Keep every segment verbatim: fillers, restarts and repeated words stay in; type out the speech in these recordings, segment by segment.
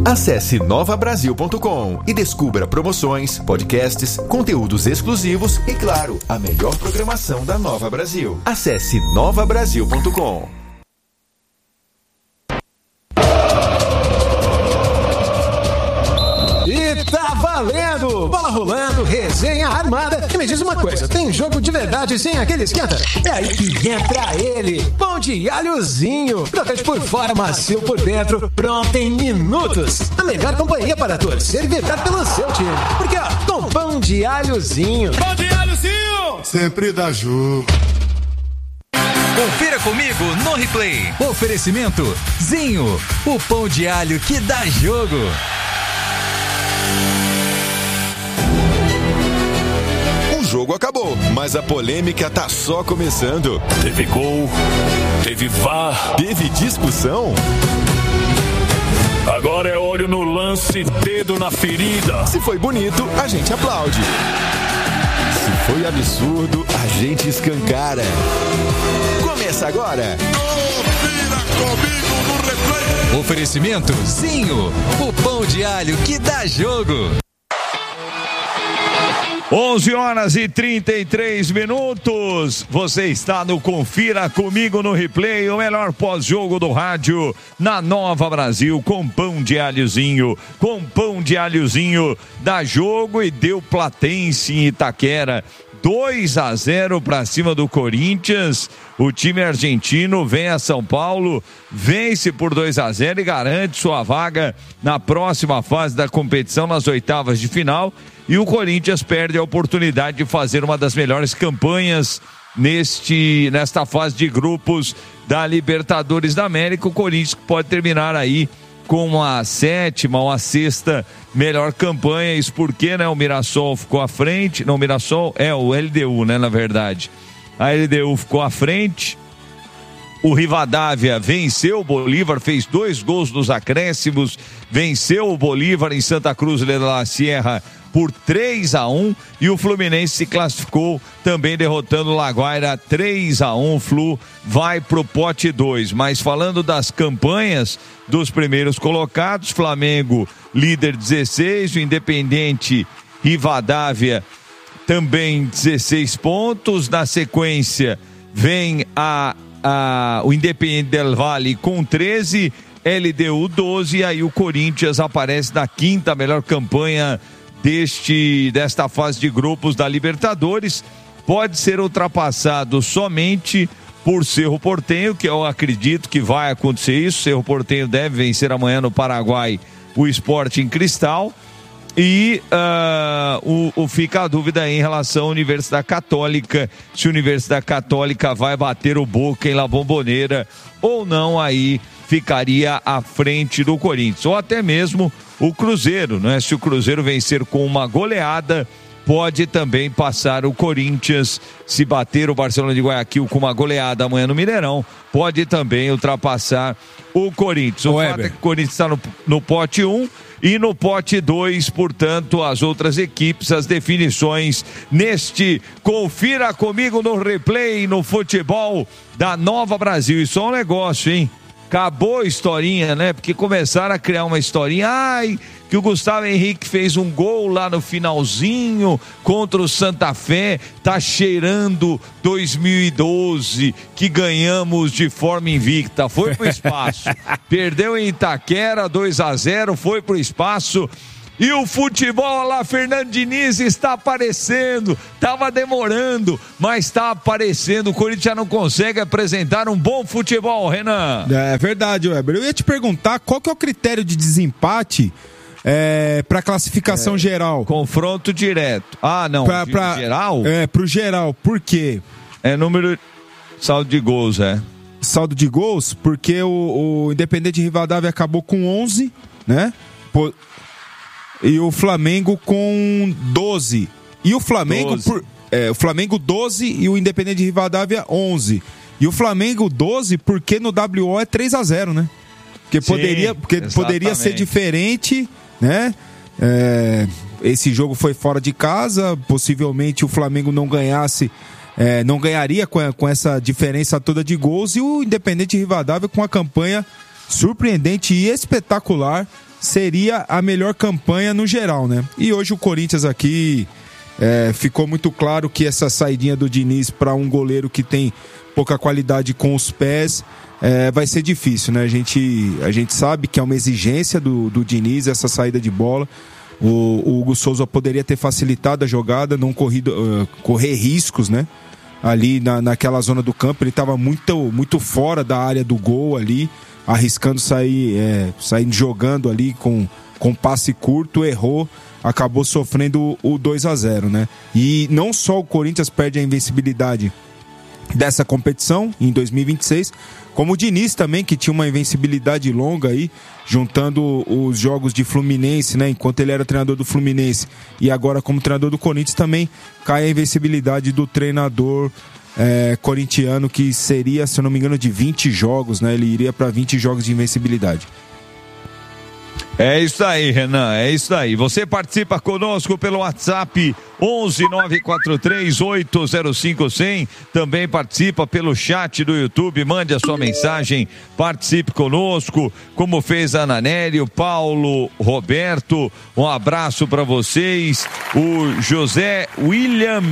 Acesse nova brasil ponto com e descubra promoções, podcasts, conteúdos exclusivos e, claro, a melhor programação da Nova Brasil. Acesse nova brasil ponto com. E tá valendo! Bola rolando, resenha armada. E me diz uma coisa, tem jogo de verdade sem aquele esquenta? É aí que entra ele, pão de alhozinho. Crocante por fora, macio por dentro, pronto em minutos. A melhor companhia para torcer e vibrar pelo seu time. Porque, ó, com pão de alhozinho. Pão de alhozinho! Sempre dá jogo. Confira comigo no replay. Oferecimento Zinho, o pão de alho que dá jogo. O jogo acabou, mas a polêmica tá só começando. Teve gol, teve V A R, teve discussão. Agora é olho no lance, dedo na ferida. Se foi bonito, a gente aplaude. Se foi absurdo, a gente escancara. Começa agora. Confira comigo no replay. Oferecimento Zinho, o pão de alho que dá jogo. onze horas e trinta e três minutos. Você está no Confira Comigo no Replay, o melhor pós-jogo do rádio na Nova Brasil, com pão de alhozinho. Com pão de alhozinho dá jogo e deu Platense em Itaquera. dois a zero para cima do Corinthians. O time argentino vem a São Paulo, vence por dois a zero e garante sua vaga na próxima fase da competição, nas oitavas de final. E o Corinthians perde a oportunidade de fazer uma das melhores campanhas neste, nesta fase de grupos da Libertadores da América. O Corinthians pode terminar aí com uma sétima ou a sexta melhor campanha. Isso porque, né, o Mirassol ficou à frente. Não, o Mirassol é o L D U, né, na verdade. A L D U ficou à frente. O Rivadavia venceu o Bolívar, fez dois gols nos acréscimos, venceu o Bolívar em Santa Cruz de la Sierra por três a um, e o Fluminense se classificou também derrotando o Laguaira três a um. O Flu vai pro pote dois. Mas falando das campanhas dos primeiros colocados, Flamengo líder dezesseis, o Independente Rivadavia também dezesseis pontos. Na sequência vem a, a, o Independente Del Valle com treze, L D U doze, e aí o Corinthians aparece na quinta melhor campanha deste, desta fase de grupos da Libertadores. Pode ser ultrapassado somente por Cerro Porteño, que eu acredito que vai acontecer isso. Cerro Porteño deve vencer amanhã no Paraguai o Sporting Cristal. E uh, o, o fica a dúvida em relação à Universidade Católica, se a Universidade Católica vai bater o Boca em La Bombonera ou não. Aí ficaria à frente do Corinthians, ou até mesmo o Cruzeiro, né? Se o Cruzeiro vencer com uma goleada, pode também passar o Corinthians. Se bater o Barcelona de Guayaquil com uma goleada amanhã no Mineirão, pode também ultrapassar o Corinthians. O, o fato é que o Corinthians está no, no pote um e no pote dois, portanto, as outras equipes, as definições neste Confira Comigo no Replay, no futebol da Nova Brasil. Isso é um negócio, hein? Acabou a historinha, né? Porque começaram a criar uma historinha. Ai, que o Gustavo Henrique fez um gol lá no finalzinho contra o Santa Fé. Tá cheirando dois mil e doze, que ganhamos de forma invicta. Foi pro espaço. Perdeu em Itaquera, dois a zero, foi pro espaço. E o futebol lá, Fernando Diniz, está aparecendo. Tava demorando, mas está aparecendo. O Corinthians já não consegue apresentar um bom futebol, Renan. É verdade, Weber. Eu ia te perguntar qual que é o critério de desempate é, para classificação é, geral. Confronto direto. Ah, não. Pra, pra, geral? É, pro geral. Por quê? É número... Saldo de gols, é. Saldo de gols, porque o, o Independente Rivadavia acabou com onze, né? Por... E o Flamengo com doze. E o Flamengo, doze. Por, é, o Flamengo doze e o Independente Rivadavia onze. E o Flamengo doze porque no W O é três a zero, né? Porque, Sim, poderia, porque poderia ser diferente, né? É, esse jogo foi fora de casa, possivelmente o Flamengo não ganhasse, é, não ganharia com, a, com essa diferença toda de gols. E o Independente Rivadavia com a campanha surpreendente e espetacular seria a melhor campanha no geral, né? E hoje o Corinthians aqui é, ficou muito claro que essa saidinha do Diniz para um goleiro que tem pouca qualidade com os pés é, vai ser difícil, né? A gente, a gente sabe que é uma exigência do, do Diniz essa saída de bola. O, o Hugo Souza poderia ter facilitado a jogada, não corrido, uh, correr riscos, né? Ali na, naquela zona do campo, ele estava muito, muito fora da área do gol ali, arriscando sair, é, sair jogando ali com, com passe curto, errou, acabou sofrendo o dois a zero, né? E não só o Corinthians perde a invencibilidade dessa competição em dois mil e vinte e seis, como o Diniz também, que tinha uma invencibilidade longa aí, juntando os jogos de Fluminense, né, enquanto ele era treinador do Fluminense, e agora como treinador do Corinthians também cai a invencibilidade do treinador é, corintiano, que seria, se eu não me engano, de vinte jogos, né? Ele iria para vinte jogos de invencibilidade. É isso aí, Renan, é isso aí. Você participa conosco pelo WhatsApp onze nove quatro três oito zero cinco cem. Também participa pelo chat do YouTube. Mande a sua mensagem, participe conosco, como fez a Ananélio, Paulo, Roberto. Um abraço para vocês. O José William,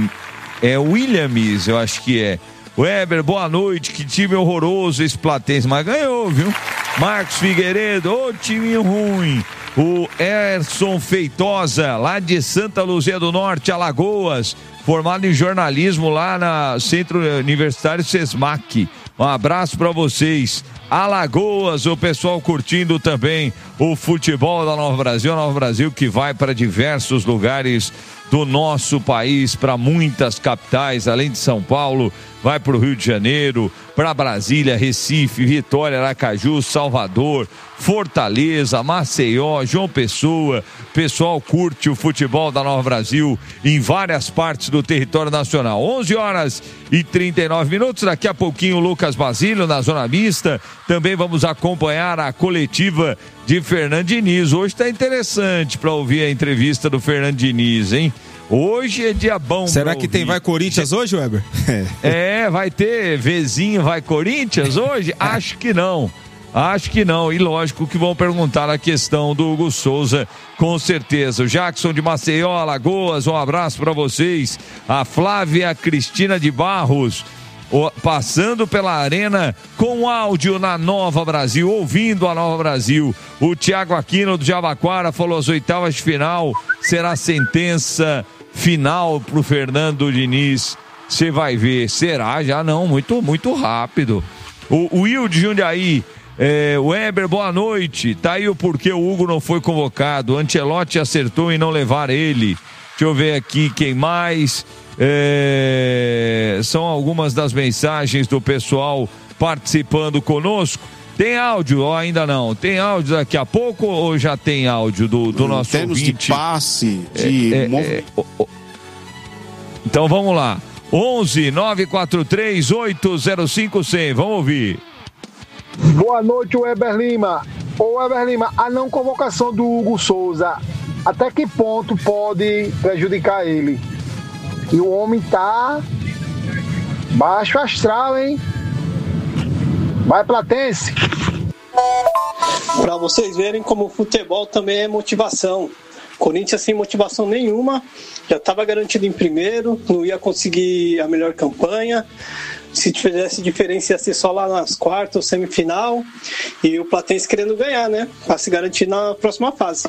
é Williams, eu acho que é. Weber, boa noite, que time horroroso esse Platense, mas ganhou, viu? Marcos Figueiredo, ô time ruim. O Erson Feitosa, lá de Santa Luzia do Norte, Alagoas, formado em jornalismo lá na Centro Universitário SESMAC. Um abraço para vocês. Alagoas, o pessoal curtindo também o futebol da Nova Brasil, a Nova Brasil que vai para diversos lugares do nosso país, para muitas capitais, além de São Paulo, vai para o Rio de Janeiro, para Brasília, Recife, Vitória, Aracaju, Salvador, Fortaleza, Maceió, João Pessoa. Pessoal curte o futebol da Nova Brasil em várias partes do território nacional. onze horas e trinta e nove minutos, daqui a pouquinho o Lucas Basílio na Zona Mista. Também vamos acompanhar a coletiva de Fernando Diniz. Hoje está interessante para ouvir a entrevista do Fernando Diniz, hein? Hoje é dia bom. Será que tem Vai Corinthians hoje, Weber? É, vai ter Vzinho Vai Corinthians hoje? Acho que não. Acho que não. E lógico que vão perguntar a questão do Hugo Souza, com certeza. O Jackson de Maceió, Alagoas, um abraço para vocês. A Flávia Cristina de Barros, passando pela arena com áudio na Nova Brasil, ouvindo a Nova Brasil. O Thiago Aquino do Jabaquara falou: as oitavas de final será sentença final pro Fernando Diniz. Você vai ver. Será? Já não, muito, muito rápido. O Will de Jundiaí, é, Weber, boa noite. Tá aí o porquê o Hugo não foi convocado. Ancelotti acertou em não levar ele. Deixa eu ver aqui quem mais. É, são algumas das mensagens do pessoal participando conosco. Tem áudio ou ainda não? Tem áudio daqui a pouco ou já tem áudio do, do nosso termos ouvinte? De passe, de... É, é, é, oh, oh. Então vamos lá. onze nove quatro três oito zero cinco cem. Vamos ouvir. Boa noite, Weber Lima. Ô Weber Lima, a não convocação do Hugo Souza, até que ponto pode prejudicar ele? E o homem tá baixo astral, hein? Vai, Platense. Para vocês verem como o futebol também é motivação. Corinthians sem motivação nenhuma, já estava garantido em primeiro, não ia conseguir a melhor campanha. Se fizesse diferença ia ser só lá nas quartas, semifinal. E o Platense querendo ganhar, né? Para se garantir na próxima fase.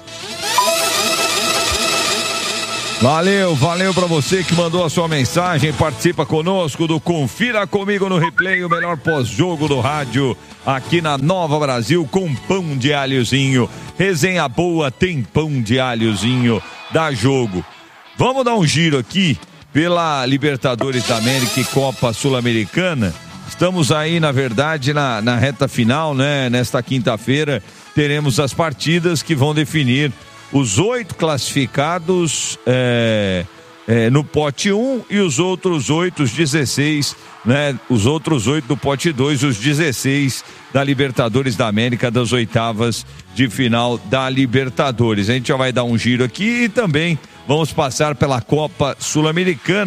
Valeu, valeu pra você que mandou a sua mensagem, participa conosco do Confira Comigo no Replay, o melhor pós-jogo do rádio aqui na Nova Brasil, com pão de alhozinho. Resenha boa, tem pão de alhozinho, dá jogo. Vamos dar um giro aqui pela Libertadores da América e Copa Sul-Americana. Estamos aí, na verdade, na, na reta final, né? Nesta quinta-feira teremos as partidas que vão definir os oito classificados é, é, no pote um e os outros oito, os dezesseis, né? Os outros oito do pote dois, os dezesseis da Libertadores da América, das oitavas de final da Libertadores. A gente já vai dar um giro aqui e também vamos passar pela Copa Sul-Americana.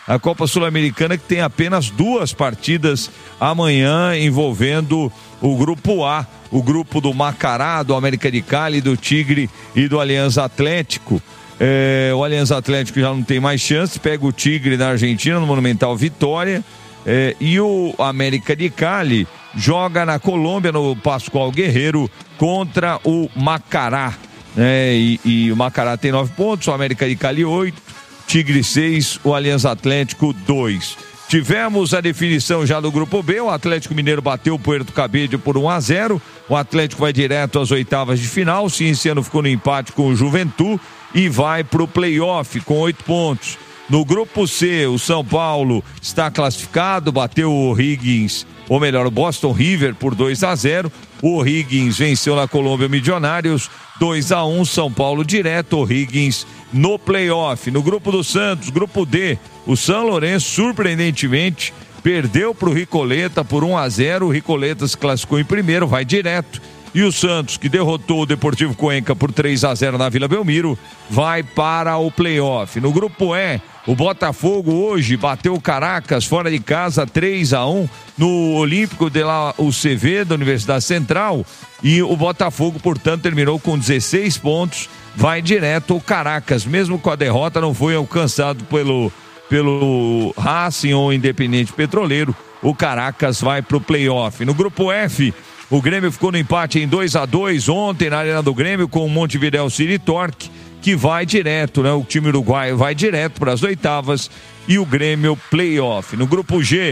A Copa Sul-Americana, que tem apenas duas partidas amanhã envolvendo o Grupo A, o grupo do Macará, do América de Cali, do Tigre e do Alianza Atlético. É, o Alianza Atlético já não tem mais chance, pega o Tigre na Argentina, no Monumental Vitória, é, e o América de Cali joga na Colômbia, no Pascoal Guerreiro, contra o Macará. É, e, e o Macará tem nove pontos, o América de Cali oito, Tigre seis, o Alianza Atlético dois. Tivemos a definição já do Grupo B, o Atlético Mineiro bateu o Puerto Cabello por um a zero, o Atlético vai direto às oitavas de final, o Cienciano ficou no empate com o Juventude e vai para o play-off com oito pontos. No Grupo C, o São Paulo está classificado, bateu o O'Higgins, ou melhor, o Boston River por dois a zero, o O'Higgins venceu na Colômbia Milionários, dois a um, São Paulo direto, O'Higgins no play-off. No Grupo do Santos, Grupo D, o São Lourenço, surpreendentemente, perdeu para o Ricoleta por um a zero, o Ricoleta se classificou em primeiro, vai direto. E o Santos, que derrotou o Deportivo Cuenca por três a zero na Vila Belmiro, vai para o play-off. No Grupo E, o Botafogo hoje bateu o Caracas fora de casa três a um no Olímpico de la U C V da Universidade Central, e o Botafogo, portanto, terminou com dezesseis pontos, vai direto ao Caracas, mesmo com a derrota não foi alcançado pelo, pelo Racing ou Independente Petroleiro, o Caracas vai para o play-off. No Grupo F, o Grêmio ficou no empate em dois a dois ontem na Arena do Grêmio com o Montevidéu City Torque, que vai direto, né? O time uruguaio vai direto para as oitavas e o Grêmio play-off. No Grupo G,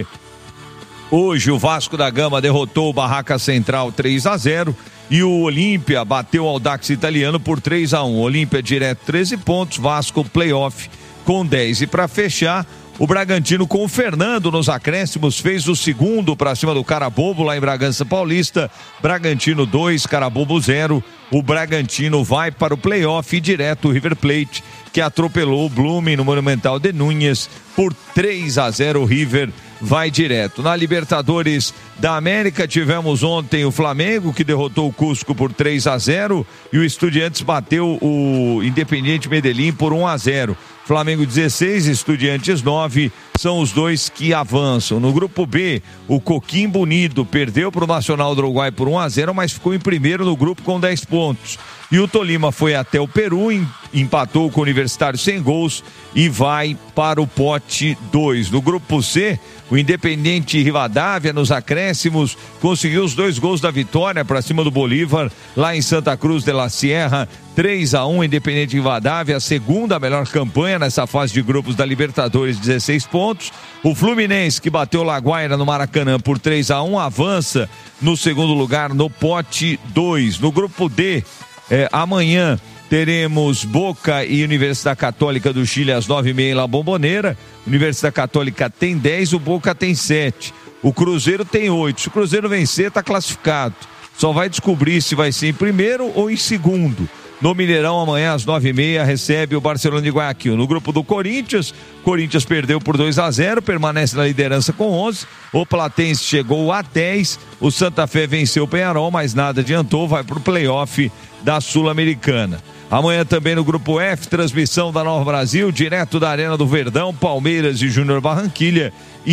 hoje o Vasco da Gama derrotou o Barraca Central três a zero e o Olímpia bateu o Audax Italiano por três a um. Olímpia direto treze pontos, Vasco play-off com dez. E para fechar, o Bragantino com o Fernando nos acréscimos fez o segundo para cima do Carabobo lá em Bragança Paulista. Bragantino dois, Carabobo zero. O Bragantino vai para o play-off e direto o River Plate, que atropelou o Blumen no Monumental de Núñez por três a zero. O River vai direto. Na Libertadores da América tivemos ontem o Flamengo, que derrotou o Cusco por três a zero, e o Estudiantes bateu o Independiente Medellín por um a zero. Flamengo dezesseis, Estudiantes nove, são os dois que avançam. No Grupo B, o Coquimbo Unido perdeu para o Nacional do Uruguai por um a zero, mas ficou em primeiro no grupo com dez pontos. E o Tolima foi até o Peru, empatou com o Universitário sem gols e vai para o pote dois. No Grupo C, o Independente Rivadavia, nos acréscimos, conseguiu os dois gols da vitória para cima do Bolívar, lá em Santa Cruz de la Sierra, três a um, Independente Rivadavia, a segunda melhor campanha nessa fase de grupos da Libertadores, dezesseis pontos. O Fluminense, que bateu o Laguaira no Maracanã por três a um, avança no segundo lugar no pote dois. No Grupo D, é, amanhã teremos Boca e Universidade Católica do Chile às nove e meia em La Bombonera. Universidade Católica tem dez, o Boca tem sete. O Cruzeiro tem oito. Se o Cruzeiro vencer, está classificado. Só vai descobrir se vai ser em primeiro ou em segundo. No Mineirão, amanhã às nove e meia, recebe o Barcelona de Guayaquil. No grupo do Corinthians, Corinthians perdeu por dois a zero, permanece na liderança com onze. O Platense chegou a dez. O Santa Fé venceu o Peñarol, mas nada adiantou, vai para o play-off da Sul-Americana. Amanhã também no Grupo F, transmissão da Nova Brasil, direto da Arena do Verdão, Palmeiras e Júnior Barranquilha.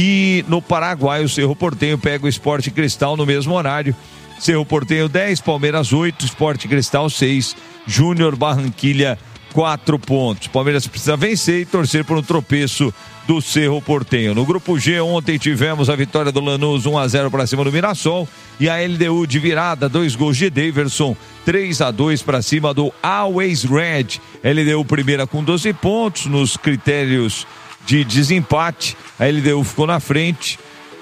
E no Paraguai, o Cerro Porteño pega o Sport Cristal no mesmo horário. Cerro Porteño dez, Palmeiras oito, Sport Cristal seis, Júnior Barranquilha quatro pontos. Palmeiras precisa vencer e torcer por um tropeço do Cerro Porteño. No Grupo G, ontem tivemos a vitória do Lanús um a zero para cima do Mirassol e a L D U de virada, dois gols de Daverson, três a dois para cima do Always Red. L D U primeira com doze pontos nos critérios de desempate. A L D U ficou na frente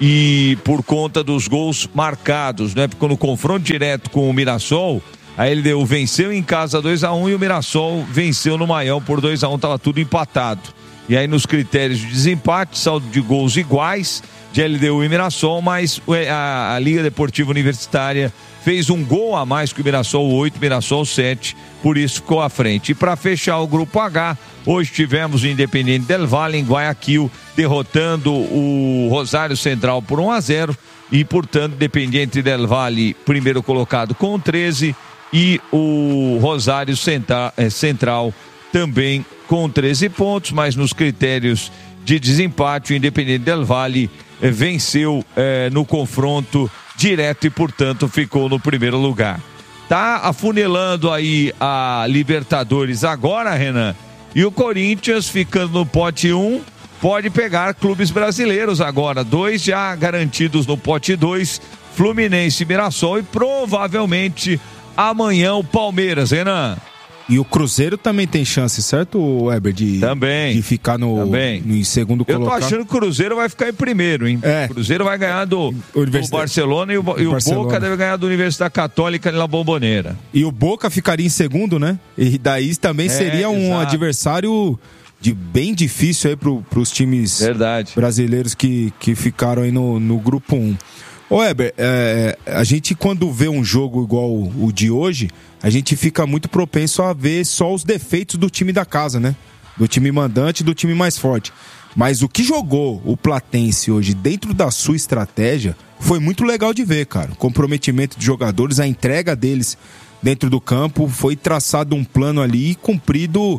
e por conta dos gols marcados, né? Porque no confronto direto com o Mirassol, a L D U venceu em casa dois a um e o Mirassol venceu no Maião por dois a um, estava tudo empatado. E aí nos critérios de desempate, saldo de gols iguais de L D U e Mirassol, mas a, a Liga Deportiva Universitária fez um gol a mais que o Mirassol oito, Mirassol sete, por isso ficou à frente. E para fechar o Grupo H, hoje tivemos o Independiente del Valle em Guayaquil, derrotando o Rosário Central por um a zero e, portanto, Independiente del Valle primeiro colocado com treze e o Rosário Central também com treze pontos, mas nos critérios de desempate. O Independiente del Valle eh, venceu eh, no confronto direto e, portanto, ficou no primeiro lugar. Tá afunilando aí a Libertadores agora, Renan, e o Corinthians, ficando no pote um, pode pegar clubes brasileiros agora, dois já garantidos no pote dois, Fluminense e Mirassol, e provavelmente amanhã o Palmeiras, Renan. E o Cruzeiro também tem chance, certo, Weber? De, também, de ficar no, também. no em segundo colocado. Eu tô achando que o Cruzeiro vai ficar em primeiro, hein? É. O Cruzeiro vai ganhar do, do Barcelona e o, e o Barcelona. Boca deve ganhar do Universidade Católica na Bombonera. E o Boca ficaria em segundo, né? E daí também é, seria um exato. adversário de, bem difícil aí pro, pros times Verdade. brasileiros que, que ficaram aí no, no grupo um. Ô Weber, é, a gente quando vê um jogo igual o, o de hoje, a gente fica muito propenso a ver só os defeitos do time da casa, né? Do time mandante e do time mais forte. Mas o que jogou o Platense hoje dentro da sua estratégia foi muito legal de ver, cara. O comprometimento de jogadores, a entrega deles dentro do campo, foi traçado um plano ali e cumprido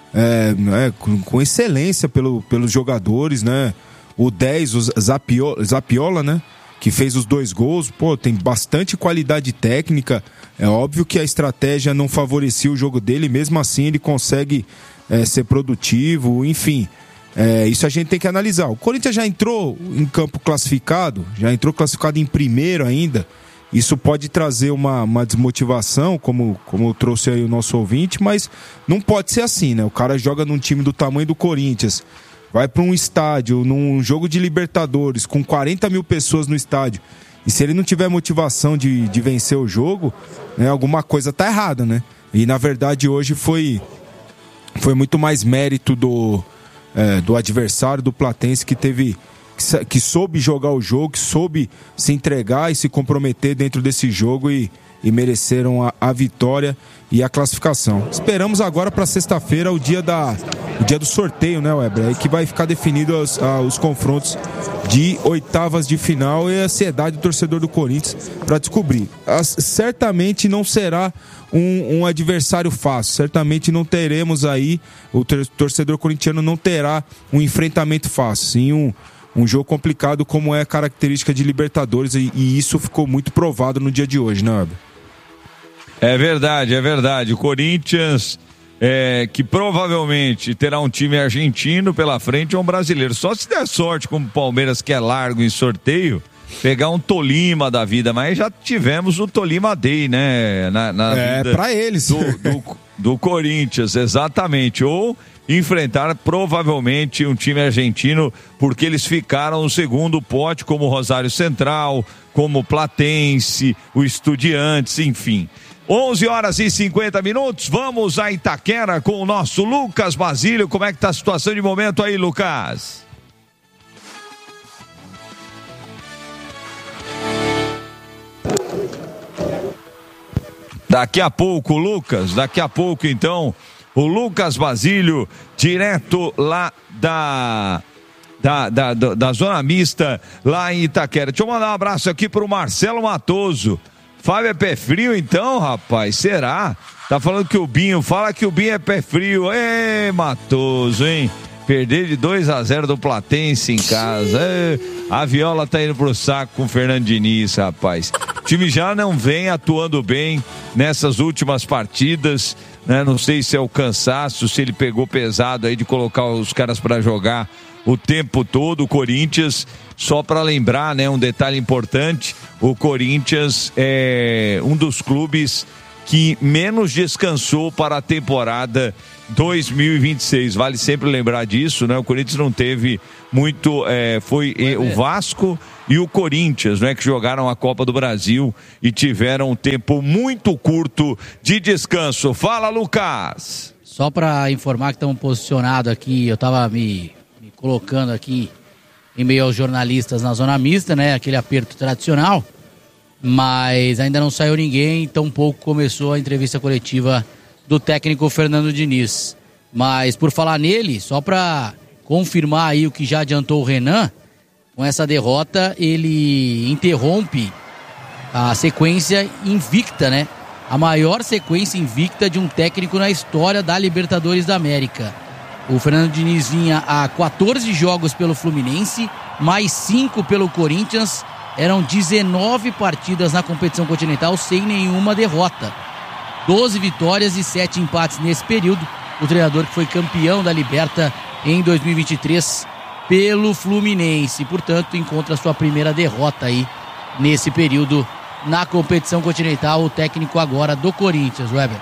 é, é, com, com excelência pelo, pelos jogadores, né? O dez, o Zapiola, Zapiola, né? Que fez os dois gols, pô, tem bastante qualidade técnica. É óbvio que a estratégia não favorecia o jogo dele, mesmo assim ele consegue é, ser produtivo, enfim. É, isso a gente tem que analisar. O Corinthians já entrou em campo classificado, já entrou classificado em primeiro ainda. Isso pode trazer uma, uma desmotivação, como, como trouxe aí o nosso ouvinte, mas não pode ser assim, né? O cara joga num time do tamanho do Corinthians, vai para um estádio, num jogo de Libertadores, com quarenta mil pessoas no estádio, e se ele não tiver motivação de, de vencer o jogo, né, alguma coisa tá errada, né? E na verdade hoje foi, foi muito mais mérito do, é, do adversário, do Platense, que teve, que, que soube jogar o jogo, que soube se entregar e se comprometer dentro desse jogo e, e mereceram a, a vitória e a classificação. Esperamos agora para sexta-feira o dia da o dia do sorteio, né, Weber? Aí que vai ficar definido os, ah, os confrontos de oitavas de final e a ansiedade do torcedor do Corinthians para descobrir. As, certamente não será um, um adversário fácil, certamente não teremos aí, o torcedor corintiano não terá um enfrentamento fácil, sim um, um jogo complicado como é a característica de Libertadores e, e isso ficou muito provado no dia de hoje, né, Weber? É verdade, é verdade. O Corinthians, é, que provavelmente terá um time argentino pela frente ou um brasileiro. Só se der sorte, como o Palmeiras, que é largo em sorteio, pegar um Tolima da vida. Mas já tivemos o Tolima Day, né? Na, na é, vida pra eles. Do, do, do Corinthians, exatamente. Ou enfrentar provavelmente um time argentino, porque eles ficaram no segundo pote, como o Rosário Central, como o Platense, o Estudiantes, enfim. onze horas e cinquenta minutos, vamos a Itaquera com o nosso Lucas Basílio. Como é que tá a situação de momento aí, Lucas? Daqui a pouco, Lucas, daqui a pouco então, o Lucas Basílio, direto lá da... Da, da, da, da Zona Mista, lá em Itaquera. Deixa eu mandar um abraço aqui pro Marcelo Matoso. Fábio é pé frio então, rapaz? Será? Tá falando que o Binho, fala que o Binho é pé frio. Ê, Matoso, hein? Perder de dois a zero do Platense em casa. Ê, a Viola tá indo pro saco com o Fernando Diniz, rapaz. O time já não vem atuando bem nessas últimas partidas, né? Não sei se é o cansaço, se ele pegou pesado aí de colocar os caras pra jogar o tempo todo. O Corinthians, só para lembrar, né, um detalhe importante, o Corinthians é um dos clubes que menos descansou para a temporada dois mil e vinte e seis, vale sempre lembrar disso, né? O Corinthians não teve muito, é, foi é, o Vasco e o Corinthians, né, que jogaram a Copa do Brasil e tiveram um tempo muito curto de descanso. Fala, Lucas! Só para informar que estamos posicionados aqui, eu estava me colocando aqui em meio aos jornalistas na Zona Mista, né? Aquele aperto tradicional, mas ainda não saiu ninguém, tampouco começou a entrevista coletiva do técnico Fernando Diniz. Mas por falar nele, só para confirmar aí o que já adiantou o Renan, com essa derrota ele interrompe a sequência invicta, né? A maior sequência invicta de um técnico na história da Libertadores da América. O Fernando Diniz vinha a quatorze jogos pelo Fluminense, mais cinco pelo Corinthians. Eram dezenove partidas na competição continental sem nenhuma derrota. doze vitórias e sete empates nesse período. O treinador que foi campeão da Liberta em dois mil e vinte e três pelo Fluminense. Portanto, encontra sua primeira derrota aí nesse período na competição continental. O técnico agora do Corinthians, Weber.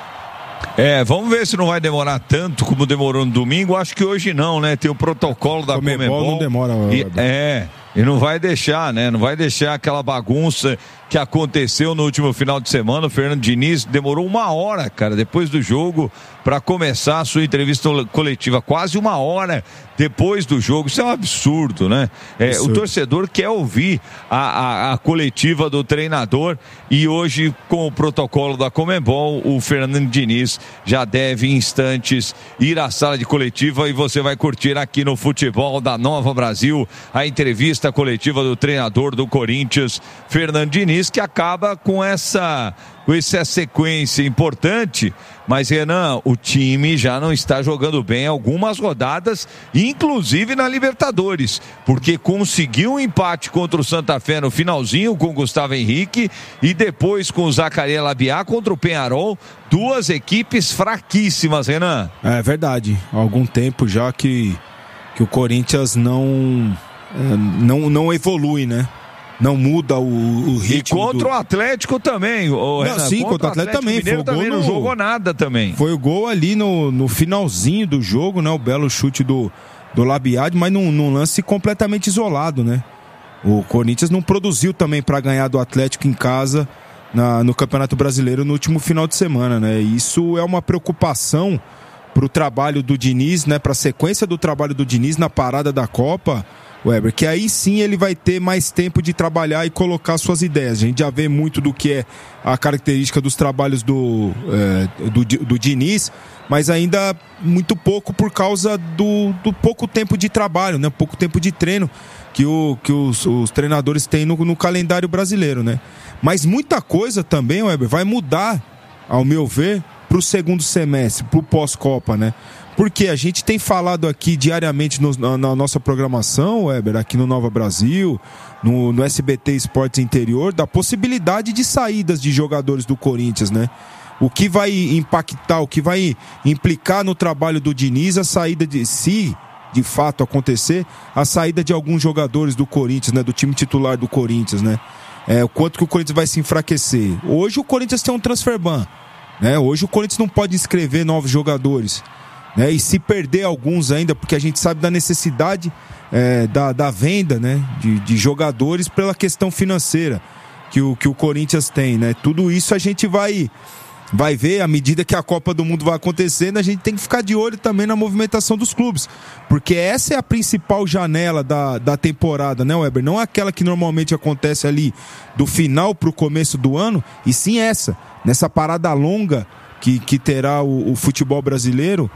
É, vamos ver se não vai demorar tanto como demorou no domingo. Acho que hoje não, né? Tem o protocolo da Comebol. Comebol. Não demora. E, é, e não vai deixar, né? Não vai deixar aquela bagunça que aconteceu no último final de semana. O Fernando Diniz demorou uma hora, cara, depois do jogo para começar a sua entrevista coletiva. Quase uma hora depois do jogo. Isso é um absurdo, né? É, o torcedor quer ouvir a, a, a coletiva do treinador e hoje, com o protocolo da Comebol, o Fernando Diniz já deve em instantes ir à sala de coletiva e você vai curtir aqui no Futebol da Nova Brasil a entrevista coletiva do treinador do Corinthians, Fernando Diniz, que acaba com essa, com essa sequência importante. Mas, Renan, o time já não está jogando bem algumas rodadas, inclusive na Libertadores, porque conseguiu um empate contra o Santa Fé no finalzinho com o Gustavo Henrique e depois com o Zacarias Labiá contra o Peñarol. Duas equipes fraquíssimas, Renan. É verdade. Há algum tempo já que, que o Corinthians não, não, não evolui, né? Não muda o, o ritmo. E contra do... o Atlético também. O não, sim, contra, contra o Atlético, Atlético também. Mineiro foi o gol também no... não jogou nada também. Foi o gol ali no, no finalzinho do jogo, né? O belo chute do, do Labiad, mas num, num lance completamente isolado, né? O Corinthians não produziu também para ganhar do Atlético em casa na, no Campeonato Brasileiro no último final de semana, né? Isso é uma preocupação pro trabalho do Diniz, né? Pra sequência do trabalho do Diniz na parada da Copa, Weber, que aí sim ele vai ter mais tempo de trabalhar e colocar suas ideias. A gente já vê muito do que é a característica dos trabalhos do, é, do, do Diniz, mas ainda muito pouco por causa do, do pouco tempo de trabalho, né? Pouco tempo de treino que, o, que os, os treinadores têm no, no calendário brasileiro, né? Mas muita coisa também, Weber, vai mudar, ao meu ver, para o segundo semestre, para o pós-Copa, né? Porque a gente tem falado aqui diariamente no, na, na nossa programação, Weber, aqui no Nova Brasil, no, no S B T Esportes Interior, da possibilidade de saídas de jogadores do Corinthians, né? O que vai impactar, o que vai implicar no trabalho do Diniz, a saída de si, de fato acontecer, a saída de alguns jogadores do Corinthians, né? Do time titular do Corinthians, né? É, o quanto que o Corinthians vai se enfraquecer. Hoje o Corinthians tem um transfer ban, né? Hoje o Corinthians não pode inscrever novos jogadores, né? E se perder alguns ainda, porque a gente sabe da necessidade é, da, da venda, né? de, de jogadores pela questão financeira que o, que o Corinthians tem, né? Tudo isso a gente vai, vai ver à medida que a Copa do Mundo vai acontecendo. A gente tem que ficar de olho também na movimentação dos clubes, porque essa é a principal janela da, da temporada, né, Weber? Não aquela que normalmente acontece ali do final para o começo do ano, e sim essa, nessa parada longa que, que terá o, o futebol brasileiro.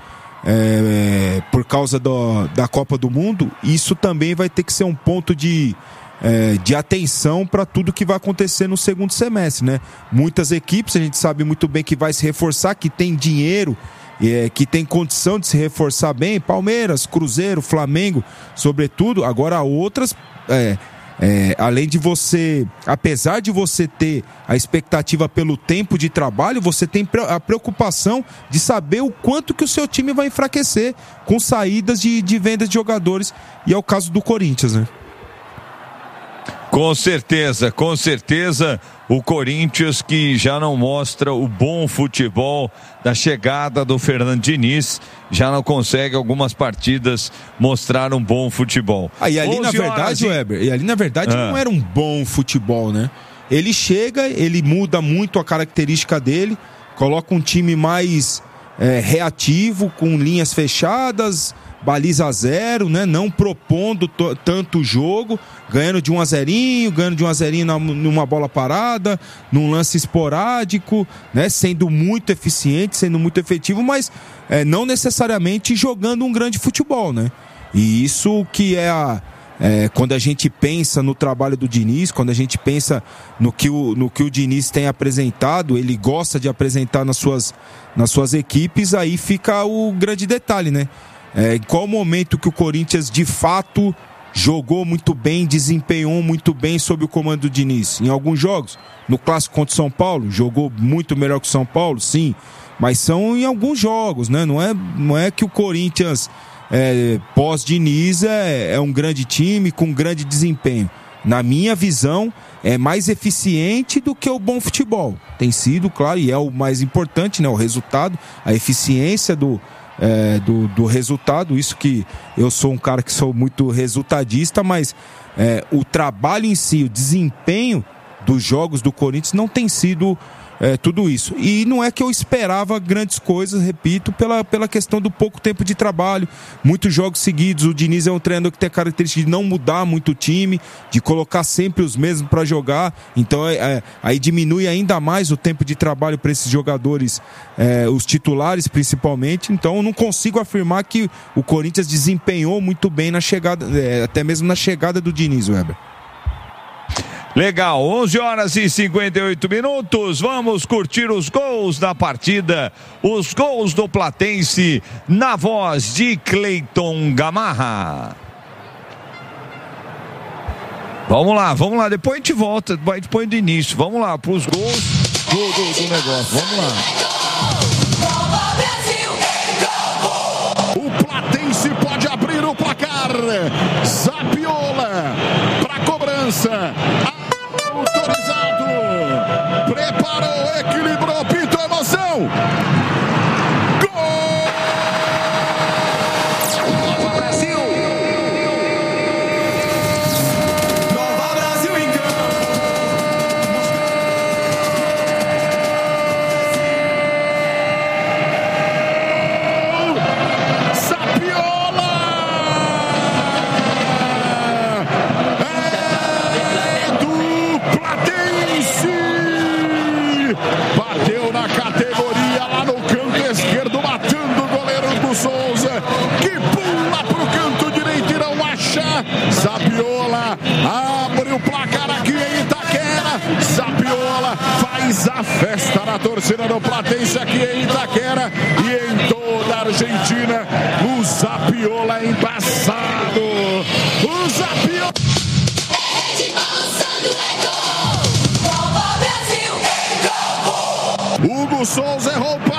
É, por causa do, da Copa do Mundo, isso também vai ter que ser um ponto de, é, de atenção para tudo que vai acontecer no segundo semestre, né? Muitas equipes, a gente sabe muito bem que vai se reforçar, que tem dinheiro, é, que tem condição de se reforçar bem, Palmeiras, Cruzeiro, Flamengo, sobretudo. Agora outras, é, é, além de você, apesar de você ter a expectativa pelo tempo de trabalho, você tem a preocupação de saber o quanto que o seu time vai enfraquecer com saídas de, de vendas de jogadores, e é o caso do Corinthians, né? Com certeza, com certeza, o Corinthians que já não mostra o bom futebol da chegada do Fernando Diniz, já não consegue algumas partidas mostrar um bom futebol. Ah, e ali na verdade, Weber, e ali na verdade ah. não era um bom futebol, né? Ele chega, ele muda muito a característica dele, coloca um time mais é, reativo, com linhas fechadas, baliza zero, né? Não propondo t- tanto o jogo, ganhando de um a zerinho, ganhando de um a zerinho na, numa bola parada, num lance esporádico, né? Sendo muito eficiente, sendo muito efetivo, mas é, não necessariamente jogando um grande futebol, né? E isso que é a... É, quando a gente pensa no trabalho do Diniz, quando a gente pensa no que o, no que o Diniz tem apresentado, ele gosta de apresentar nas suas, nas suas equipes, aí fica o grande detalhe, né? É, em qual momento que o Corinthians de fato jogou muito bem, desempenhou muito bem sob o comando do Diniz? Em alguns jogos, no clássico contra o São Paulo, jogou muito melhor que o São Paulo, sim, mas são em alguns jogos, né? Não é, não é que o Corinthians é, pós-Diniz é, é um grande time com grande desempenho. Na minha visão, é mais eficiente do que o bom futebol. Tem sido, claro, e é o mais importante, né? O resultado, a eficiência do É, do, do resultado, isso que eu sou um cara que sou muito resultadista, mas é, o trabalho em si, o desempenho dos jogos do Corinthians não tem sido é, tudo isso. E não é que eu esperava grandes coisas, repito, pela, pela questão do pouco tempo de trabalho, muitos jogos seguidos. O Diniz é um treinador que tem a característica de não mudar muito o time, de colocar sempre os mesmos para jogar, então é, é, aí diminui ainda mais o tempo de trabalho para esses jogadores, é, os titulares principalmente. Então eu não consigo afirmar que o Corinthians desempenhou muito bem na chegada, é, até mesmo na chegada do Diniz, Weber. Legal, onze horas e cinquenta e oito minutos, vamos curtir os gols da partida, os gols do Platense, na voz de Cleiton Gamarra. Vamos lá, vamos lá, depois a gente volta, depois a gente põe do início, vamos lá, para os gols do, do, do negócio, vamos lá. O Platense pode abrir o placar, Zapiola para cobrança. Autorizado, preparou, equilibrou, pintou emoção. Gol! Nova Brasil! Nova Brasil em campo! Zapiola! Bateu na categoria lá no canto esquerdo, matando o goleiro do Souza, que pula pro canto direito e não acha. Zapiola abre o placar aqui em Itaquera. Zapiola faz a festa na torcida do Platense aqui em Itaquera e em toda a Argentina. O Zapiola é embaçado. O Zapiola. Hugo Souza errou o